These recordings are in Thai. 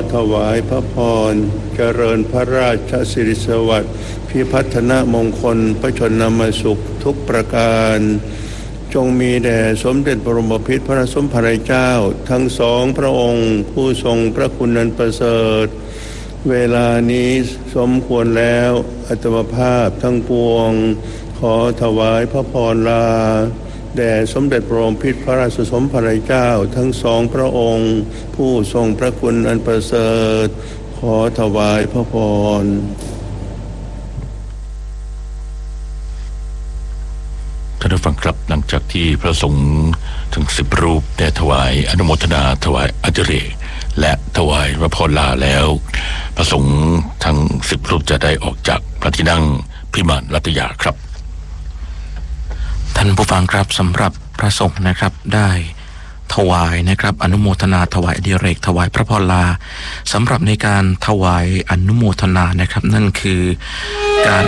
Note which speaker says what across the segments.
Speaker 1: ถวายพระพรเจริญพระราชสิริสวัสดิ์พิพัฒนมงคลพระชนมสุขทุกประการจงมีแด่สมเด็จบรมพิตรพระสมภารเจ้าทั้งสองพระองค์ผู้ทรงพระคุณอันประเสริฐเวลานี้สมควรแล้วอัตมภาพทั้งปวงขอถวายพระพรลาแด่สมเด็จบรมพิตรพระราชสมภารเจ้าทั้งสองพระองค์ผู้ทรงพระคุณอันประเสริฐขอถวายพระพร
Speaker 2: ท่านผู้ฟังครับหลังจากที่พระสงฆ์ทั้ง10 รูปได้ถวายอนุโมทนาถวายอดิเรกและถวายพระพรลาแล้วพระสงฆ์ทั้ง10 รูปจะได้ออกจากพระที่นั่งพิมานรัตยาครับ
Speaker 3: ท่านผู้ฟังครับสำหรับพระสงฆ์นะครับได้ถวายนะครับอนุโมทนาถวายอดิเรกถวายพระพรลาสำหรับในการถวายอนุโมทนานะครับนั่นคือการ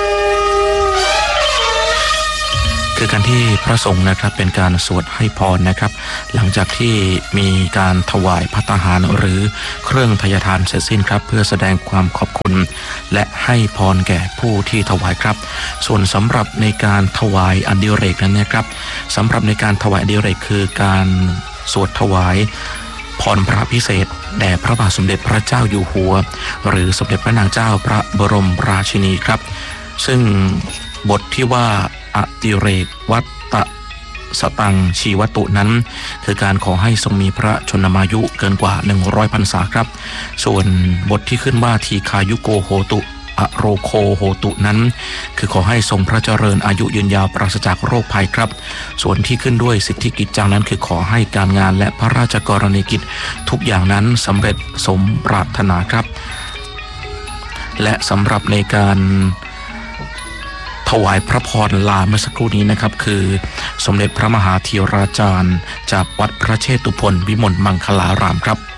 Speaker 3: ที่พระสงฆ์นะครับเป็นการสวดให้พรนะครับหลังจากที่มีการถวายภัตตาหารหรือเครื่องทยทานเสร็จสิ้นครับเพื่อแสดงความขอบคุณและให้พรแก่ผู้ที่ถวายครับส่วนสำหรับในการถวายอดิเรกนั้นนะครับสำหรับในการถวายอดิเรกคือการสวดถวายพรพระพิเศษแด่พระบาทสมเด็จพระเจ้าอยู่หัวหรือสมเด็จพระนางเจ้าพระบรมราชินีครับซึ่งบทที่ว่าอดิเรกวัตตสตังชีวตุนั้นคือการขอให้ทรงมีพระชนมายุเกินกว่า100 พรรษาครับส่วนบทที่ขึ้นว่าทีคายุโกโหตุอโรโคโหตุนั้นคือขอให้ทรงพระเจริญอายุยืนยาวปราศจากโรคภัยครับส่วนที่ขึ้นด้วยสิทธิกิจจังนั้นคือขอให้การงานและพระราชกรณียกิจทุกอย่างนั้นสำเร็จสมปรารถนาครับและสำหรับในการถวายพระพรลาเมื่อสักครู่นี้นะครับคือสมเด็จพระมหาธีราจารย์จากวัดพระเชตุพนวิมลมังคลารามครับ